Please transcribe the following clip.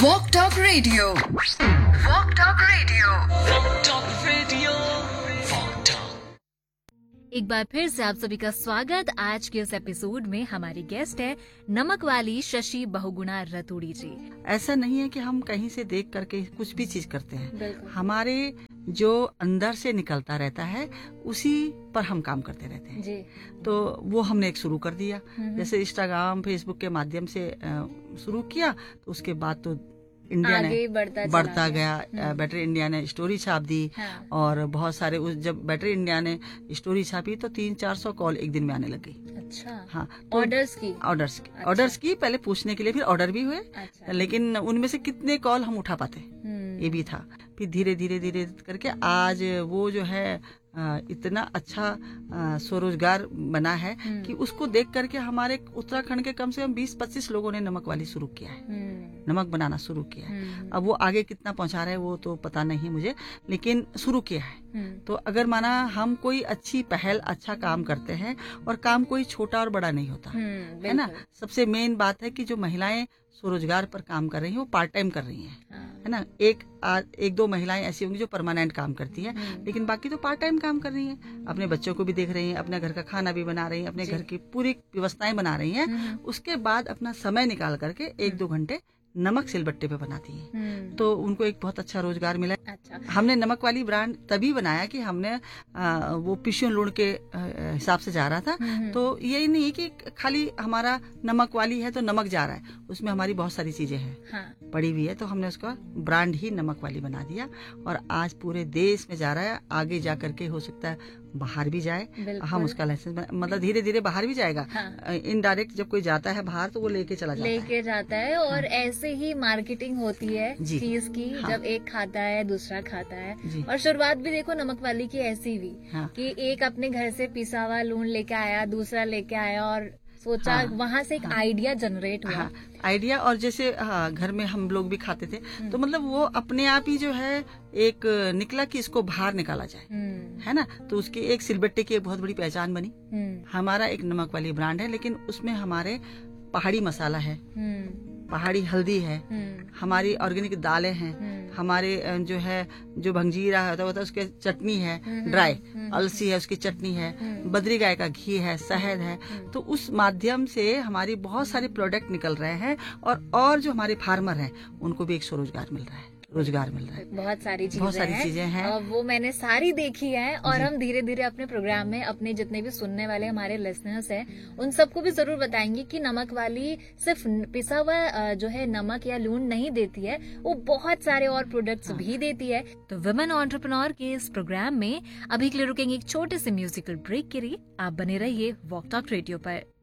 Walk Talk Radio. Walk Talk Radio. Walk Talk Radio. Walk Talk. एक बार फिर से आप सभी का स्वागत। आज के इस एपिसोड में हमारी गेस्ट है नमक वाली शशि बहुगुणा रतूड़ी जी। ऐसा नहीं है कि हम कहीं से देख करके कुछ भी चीज करते हैं, बिल्कुल। हमारे जो अंदर से निकलता रहता है उसी पर हम काम करते रहते हैं जी। तो वो हमने एक शुरू कर दिया, जैसे इंस्टाग्राम फेसबुक के माध्यम से शुरू किया, तो उसके बाद तो इंडिया आगे ने बढ़ता गया। बेटर इंडिया ने स्टोरी छाप दी। हाँ। और बहुत सारे जब बेटर इंडिया ने स्टोरी छापी तो 300-400 कॉल एक दिन में आने लग गई। अच्छा। हाँ, तो ऑर्डर्स की पहले पूछने के लिए, फिर ऑर्डर भी हुए। अच्छा। लेकिन उनमें से कितने कॉल हम उठा पाते, ये भी था। फिर धीरे धीरे करके आज वो जो है इतना अच्छा स्वरोजगार बना है कि उसको देख करके हमारे उत्तराखंड के कम से कम 20-25 लोगों ने नमक वाली शुरू किया है, नमक बनाना शुरू किया है। अब वो आगे कितना पहुंचा रहे हैं वो तो पता नहीं मुझे, लेकिन शुरू किया है। तो अगर माना हम कोई अच्छी पहल, अच्छा काम करते हैं, और काम कोई छोटा और बड़ा नहीं होता है ना। सबसे मेन बात है कि जो महिलाएं स्वरोजगार पर काम कर रही हैं वो पार्ट टाइम कर रही हैं, है ना। एक दो महिलाएं ऐसी होंगी जो परमानेंट काम करती हैं, लेकिन बाकी तो पार्ट टाइम काम कर रही हैं। अपने बच्चों को भी देख रही हैं, अपने घर का खाना भी बना रही हैं, अपने घर की पूरी व्यवस्थाएं बना रही हैं। उसके बाद अपना समय निकाल करके 1-2 घंटे नमक सिलबट्टे पे बनाती हैं। तो उनको एक बहुत अच्छा रोजगार मिला। अच्छा। हमने नमक वाली ब्रांड तभी बनाया कि हमने वो पिशियन लूण के हिसाब से जा रहा था। तो यही नहीं कि खाली हमारा नमक वाली है तो नमक जा रहा है, उसमें हमारी बहुत सारी चीजें हैं। हाँ। पड़ी हुई है, तो हमने उसका ब्रांड ही नमक वाली बना दिया और आज पूरे देश में जा रहा है। आगे जा करके हो सकता है बाहर भी जाए, हम उसका लाइसेंस मतलब धीरे धीरे बाहर भी जाएगा। हाँ। इनडायरेक्ट जब कोई जाता है बाहर तो वो लेके जाता है और ऐसे ही मार्केटिंग होती है चीज की। हाँ। जब एक खाता है दूसरा खाता है। जी। और शुरुआत भी देखो नमक वाली की ऐसी हुई। हाँ। कि एक अपने घर से पिसा हुआ लूण लेके आया, दूसरा लेके आया और सोचा। हाँ। वहाँ से एक आइडिया जनरेट हुआ। हाँ, आइडिया। और जैसे घर में हम लोग भी खाते थे, तो मतलब वो अपने आप ही जो है एक निकला कि इसको बाहर निकाला जाए, है ना। तो उसकी एक सिलबट्टे की एक बहुत बड़ी पहचान बनी। हमारा एक नमक वाली ब्रांड है, लेकिन उसमें हमारे पहाड़ी मसाला है, पहाड़ी हल्दी है, हमारी ऑर्गेनिक दालें हैं, हमारे जो भंजीरा होता है उसके चटनी है, ड्राई अलसी है उसकी चटनी है, बद्री गाय का घी है, शहद है। तो उस माध्यम से हमारी बहुत सारे प्रोडक्ट निकल रहे हैं और जो हमारे फार्मर हैं उनको भी एक स्वरोजगार मिल रहा है, रोजगार मिल रहा है। बहुत सारी चीजें हैं। वो मैंने सारी देखी है और हम धीरे धीरे अपने प्रोग्राम में अपने जितने भी सुनने वाले हमारे लिसनर्स हैं उन सबको भी जरूर बताएंगे कि नमक वाली सिर्फ पिसा हुआ जो है नमक या लूण नहीं देती है, वो बहुत सारे और प्रोडक्ट्स भी देती है। तो वुमेन एंटरप्रेन्योर के इस प्रोग्राम में अभी के लिए रुकेंगे एक छोटे से म्यूजिकल ब्रेक के लिए। आप बने रहिए वॉक टॉक रेडियो पर।